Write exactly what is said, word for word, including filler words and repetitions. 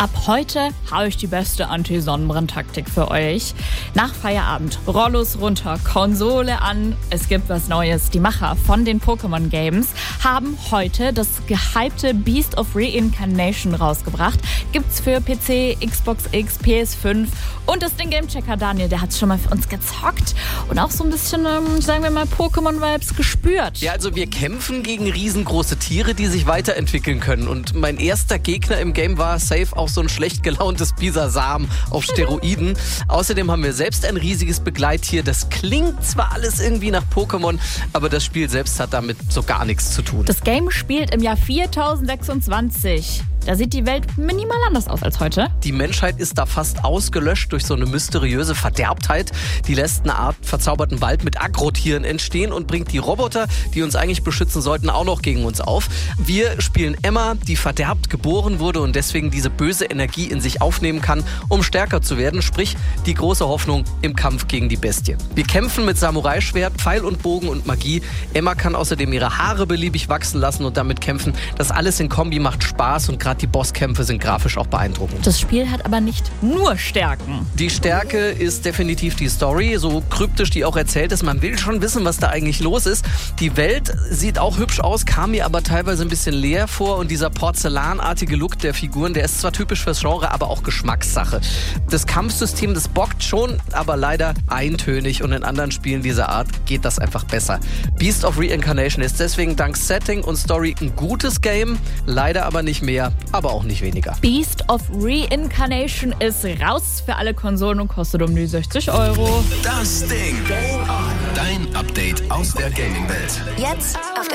Ab heute habe ich die beste Anti-Sonnenbrand-Taktik für euch. Nach Feierabend, Rollos runter, Konsole an, es gibt was Neues. Die Macher von den Pokémon Games haben heute das gehypte Beast of Reincarnation rausgebracht. Gibt's für P C, Xbox X, P S fünf und das Ding Gamechecker Daniel, der hat's schon mal für uns gezockt und auch so ein bisschen, ähm, sagen wir mal, Pokémon-Vibes gespürt. Ja, also wir kämpfen gegen riesengroße Tiere, die sich weiterentwickeln können. Und mein erster Gegner im Game war safe auch so ein schlecht gelauntes Bisasam auf Steroiden. Außerdem haben wir selbst ein riesiges Begleittier. Das klingt zwar alles irgendwie nach Pokémon, aber das Spiel selbst hat damit so gar nichts zu tun. Das Game spielt im Jahr viertausendsechsundzwanzig. Da sieht die Welt minimal anders aus als heute. Die Menschheit ist da fast ausgelöscht durch so eine mysteriöse Verderbtheit. Die lässt eine Art verzauberten Wald mit Agrotieren entstehen und bringt die Roboter, die uns eigentlich beschützen sollten, auch noch gegen uns auf. Wir spielen Emma, die verderbt geboren wurde und deswegen diese böse Energie in sich aufnehmen kann, um stärker zu werden. Sprich, die große Hoffnung im Kampf gegen die Bestie. Wir kämpfen mit Samurai-Schwert, Pfeil und Bogen und Magie. Emma kann außerdem ihre Haare beliebig wachsen lassen und damit kämpfen. Das alles in Kombi macht Spaß und gerade die Bosskämpfe sind grafisch auch beeindruckend. Das Spiel hat aber nicht nur Stärken. Die Stärke ist definitiv die Story, so kryptisch die auch erzählt ist. Man will schon wissen, was da eigentlich los ist. Die Welt sieht auch hübsch aus, kam mir aber teilweise ein bisschen leer vor und dieser porzellanartige Look der Figuren, der ist zwar typisch fürs Genre, aber auch Geschmackssache. Das Kampfsystem, das bockt schon, aber leider eintönig und in anderen Spielen dieser Art geht das einfach besser. Beast of Reincarnation ist deswegen dank Setting und Story ein gutes Game, leider aber nicht mehr, aber auch nicht weniger. Beast of Reincarnation ist raus für alle Konsolen und kostet um die sechzig Euro. Das Ding. Dein Update aus der Gaming-Welt. Jetzt auf